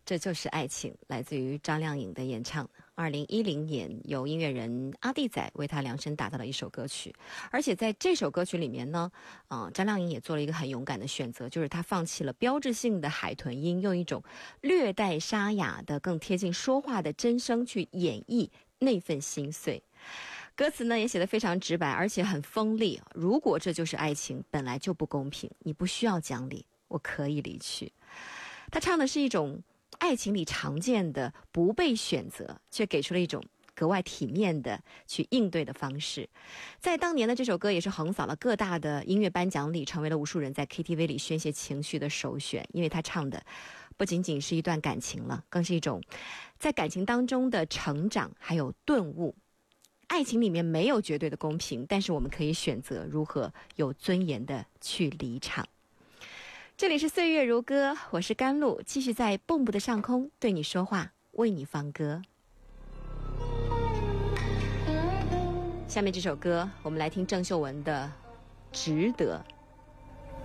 这就是爱情，来自于张靓颖的演唱。2010年，由音乐人阿弟仔为她量身打造的一首歌曲。而且在这首歌曲里面呢，张靓颖也做了一个很勇敢的选择，就是她放弃了标志性的海豚音，用一种略带沙哑的、更贴近说话的真声去演绎那份心碎。歌词呢也写得非常直白，而且很锋利。如果这就是爱情，本来就不公平，你不需要讲理，我可以离去。他唱的是一种爱情里常见的不被选择，却给出了一种格外体面的去应对的方式。在当年的这首歌也是横扫了各大的音乐颁奖礼，成为了无数人在 KTV 里宣泄情绪的首选。因为他唱的不仅仅是一段感情了，更是一种在感情当中的成长还有顿悟。爱情里面没有绝对的公平，但是我们可以选择如何有尊严的去离场。这里是岁月如歌，我是甘露，继续在蚌埠的上空对你说话，为你放歌。下面这首歌我们来听郑秀文的《值得》。